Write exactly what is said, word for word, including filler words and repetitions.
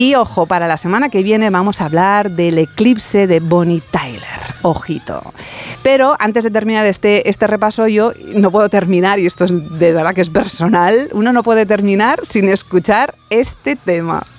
Y ojo, para la semana que viene vamos a hablar del eclipse de Bonnie Tyler. Ojito. Pero antes de terminar este, este repaso, yo no puedo terminar, y esto es de verdad que es personal, uno no puede terminar sin escuchar este tema.